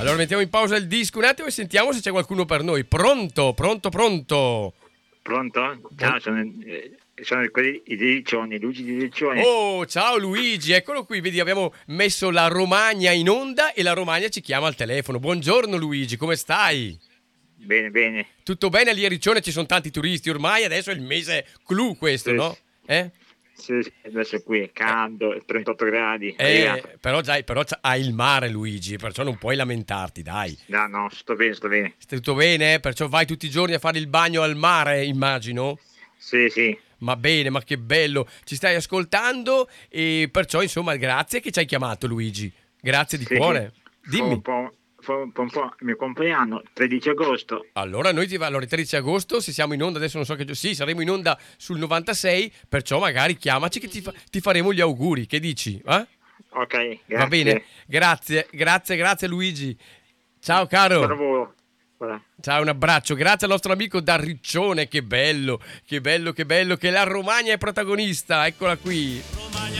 Allora mettiamo in pausa il disco un attimo e sentiamo se c'è qualcuno per noi. Pronto? Pronto? Pronto? Ciao, sono quelli di Riccione, Luigi di Riccione. Oh, ciao Luigi, eccolo qui, vedi abbiamo messo la Romagna in onda e la Romagna ci chiama al telefono. Buongiorno Luigi, come stai? Bene. Tutto bene lì a Riccione? Ci sono tanti turisti ormai, adesso è il mese clou questo, Sì. no? Sì, adesso qui è caldo, 38 gradi. Però hai il mare Luigi, perciò non puoi lamentarti, dai. No, sto bene. Stai tutto bene? Perciò vai tutti i giorni a fare il bagno al mare, immagino? Sì. Ma bene, ma che bello, ci stai ascoltando e perciò insomma grazie che ci hai chiamato Luigi, grazie di cuore. Dimmi. Fa un po' il mio compleanno, 13 agosto. Allora noi allora il 13 agosto se siamo in onda, adesso non so che sì, saremo in onda sul 96, perciò magari chiamaci che ti faremo gli auguri, che dici? Ok, grazie. Va bene, grazie Luigi. Ciao caro. Buon lavoro. Voilà. Ciao, un abbraccio, grazie al nostro amico da Riccione, che bello che la Romagna è protagonista, eccola qui.